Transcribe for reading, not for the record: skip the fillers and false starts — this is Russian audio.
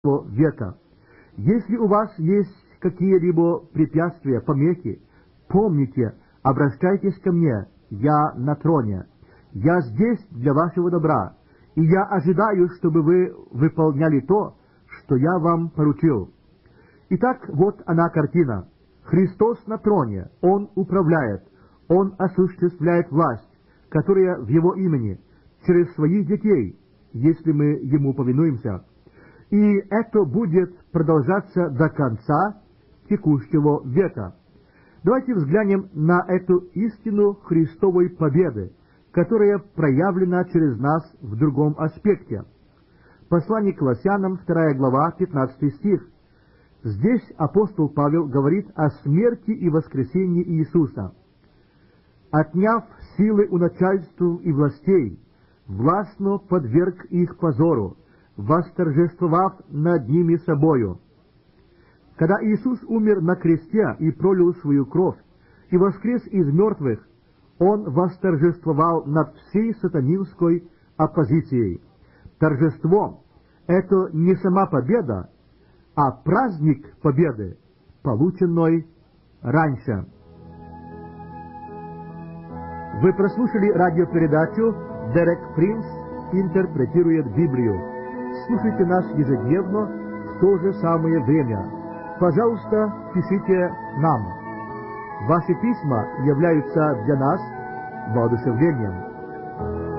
века. Если у вас есть какие-либо препятствия, помехи, помните, обращайтесь ко мне, я на троне. Я здесь для вашего добра, и я ожидаю, чтобы вы выполняли то, что я вам поручил. Итак, вот она картина. Христос на троне, Он управляет, Он осуществляет власть, которая в Его имени, через своих детей, если мы Ему повинуемся. И это будет продолжаться до конца текущего века. Давайте взглянем на эту истину Христовой победы, которая проявлена через нас в другом аспекте. Послание к Колоссянам, 2 глава, 15 стих. Здесь апостол Павел говорит о смерти и воскресении Иисуса. «Отняв силы у начальств и властей, властно подверг их позору, восторжествовав над ними собою». Когда Иисус умер на кресте и пролил свою кровь, и воскрес из мертвых, Он восторжествовал над всей сатанинской оппозицией. Торжество — это не сама победа, а праздник победы, полученной раньше. Вы прослушали радиопередачу «Дерек Принц интерпретирует Библию». Слушайте нас ежедневно в то же самое время. Пожалуйста, пишите нам. Ваши письма являются для нас воодушевлением.